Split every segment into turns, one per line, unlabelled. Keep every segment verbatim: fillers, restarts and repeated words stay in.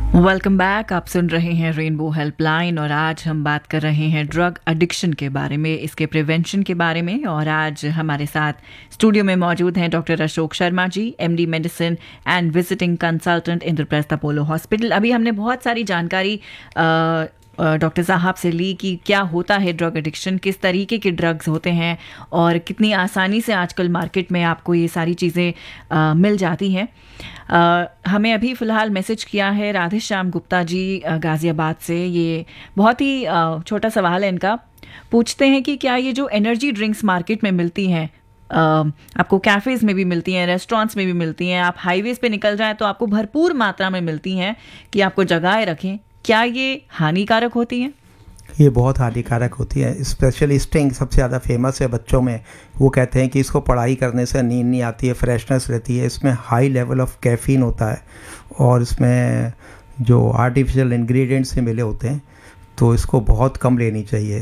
Welcome back. आप सुन रहे हैं रेनबो हेल्पलाइन और आज हम बात कर रहे हैं ड्रग एडिक्शन के बारे में, इसके प्रिवेंशन के बारे में। और आज हमारे साथ स्टूडियो में मौजूद हैं doctor Ashok Sharma ji, MD medicine and visiting consultant Indraprastha Apollo hospital. अभी हमने बहुत सारी जानकारी डॉक्टर साहब से ली कि क्या होता है ड्रग एडिक्शन, किस तरीके के ड्रग्स होते हैं और कितनी आसानी से आजकल मार्केट में आपको ये सारी चीज़ें मिल जाती हैं। Uh, हमें अभी फ़िलहाल मैसेज किया है राधे श्याम गुप्ता जी गाज़ियाबाद से। ये बहुत ही uh, छोटा सवाल है इनका। पूछते हैं कि क्या ये जो एनर्जी ड्रिंक्स मार्केट में मिलती हैं, uh, आपको कैफ़ेज़ में भी मिलती हैं, रेस्टोरेंट्स में भी मिलती हैं, आप हाईवेज़ पे निकल जाएं तो आपको भरपूर मात्रा में मिलती हैं कि आपको जगाए रखें, क्या ये हानिकारक होती हैं?
ये बहुत हानिकारक होती है। स्पेशली स्टिंग सबसे ज़्यादा फेमस है बच्चों में। वो कहते हैं कि इसको पढ़ाई करने से नींद नहीं आती है, फ्रेशनेस रहती है। इसमें हाई लेवल ऑफ कैफीन होता है और इसमें जो आर्टिफिशियल इंग्रेडिएंट्स से मिले होते हैं, तो इसको बहुत कम लेनी चाहिए।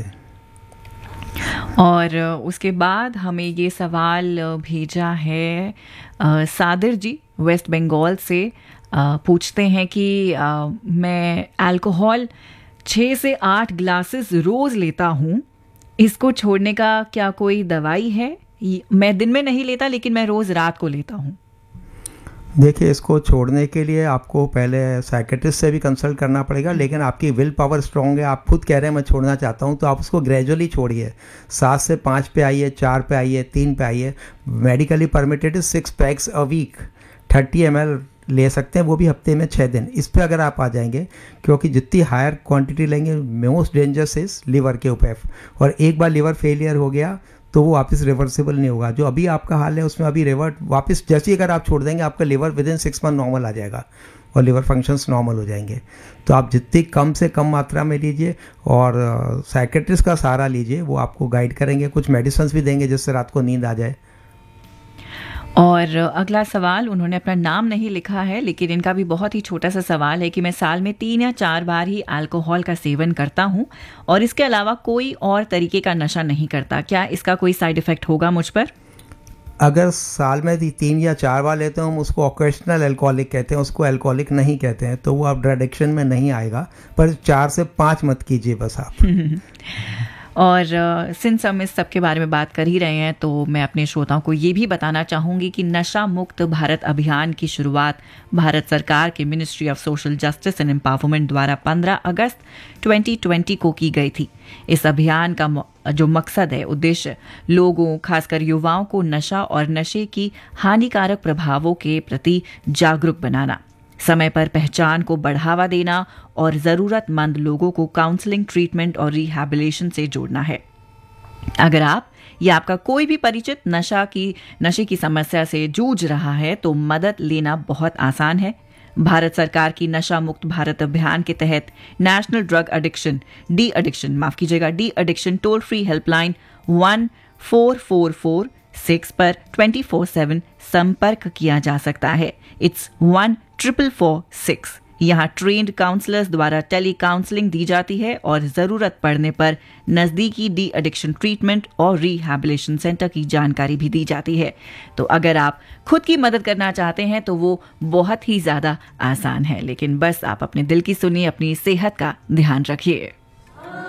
और उसके बाद हमें ये सवाल भेजा है सादिर जी वेस्ट बंगाल से। पूछते हैं कि आ, मैं अल्कोहल छः से आठ ग्लासेस रोज़ लेता हूँ, इसको छोड़ने का क्या कोई दवाई है? मैं दिन में नहीं लेता लेकिन मैं रोज़ रात को लेता हूँ।
देखिए, इसको छोड़ने के लिए आपको पहले साइकेट्रिस्ट से भी कंसल्ट करना पड़ेगा, लेकिन आपकी विल पावर स्ट्रॉन्ग है। आप खुद कह रहे हैं मैं छोड़ना चाहता हूँ, तो आप उसको ग्रेजुअली छोड़िए। सात से पाँच पे आइए, चार पे आइए, तीन पे आइए। Medically permitted six packs a week, thirty M L ले सकते हैं, वो भी हफ्ते में छः दिन। इस पे अगर आप आ जाएंगे, क्योंकि जितनी हायर क्वांटिटी लेंगे मोस्ट डेंजरस इज लिवर के ऊपर। और एक बार लिवर फेलियर हो गया तो वो वापस रिवर्सिबल नहीं होगा। जो अभी आपका हाल है उसमें अभी रिवर्ट वापस जैसे ही अगर आप छोड़ देंगे, आपका liver with in six month normal आ जाएगा और लिवर फंक्शंस नॉर्मल हो जाएंगे। तो आप जितनी कम से कम मात्रा में लीजिए और साइकेट्रिस्ट का सहारा लीजिए, वो आपको गाइड करेंगे, कुछ मेडिसिन भी देंगे जिससे रात को नींद आ जाए।
और अगला सवाल, उन्होंने अपना नाम नहीं लिखा है लेकिन इनका भी बहुत ही छोटा सा सवाल है कि मैं साल में तीन या चार बार ही अल्कोहल का सेवन करता हूं और इसके अलावा कोई और तरीके का नशा नहीं करता, क्या इसका कोई साइड इफेक्ट होगा मुझ पर?
अगर साल में तीन या चार बार लेते हैं, हम उसको ऑकेशनल अल्कोहलिक कहते हैं, उसको अल्कोहलिक नहीं कहते हैं, तो वो आप ड्रग एडिक्शन में नहीं आएगा। पर चार से पाँच मत कीजिए बस आप।
और सिंस हम इस सब के बारे में बात कर ही रहे हैं तो मैं अपने श्रोताओं को ये भी बताना चाहूँगी कि नशा मुक्त भारत अभियान की शुरुआत भारत सरकार के ministry of social justice and empowerment द्वारा पंद्रह अगस्त दो हज़ार बीस को की गई थी। इस अभियान का जो मकसद है, उद्देश्य लोगों, खासकर युवाओं को नशा और नशे की हानिकारक प्रभावों के प्रति जागरूक बनाना, समय पर पहचान को बढ़ावा देना और ज़रूरतमंद लोगों को काउंसलिंग, ट्रीटमेंट और रिहैबिलिटेशन से जोड़ना है। अगर आप या आपका कोई भी परिचित नशा की नशे की समस्या से जूझ रहा है तो मदद लेना बहुत आसान है। भारत सरकार की नशा मुक्त भारत अभियान के तहत national drug addiction de addiction माफ कीजिएगा de addiction toll free helpline one four four four six पर ट्वेंटी फोर सेवन संपर्क किया जा सकता है। It's one triple four six. यहाँ ट्रेन्ड काउंसलर्स द्वारा टेली काउंसलिंग दी जाती है और ज़रूरत पड़ने पर नज़दीकी डी एडिक्शन ट्रीटमेंट और रिहैबिलिटेशन सेंटर की जानकारी भी दी जाती है। तो अगर आप खुद की मदद करना चाहते हैं तो वो बहुत ही ज़्यादा आसान है, लेकिन बस आप अपने दिल की सुनिए, अपनी सेहत का ध्यान रखिए।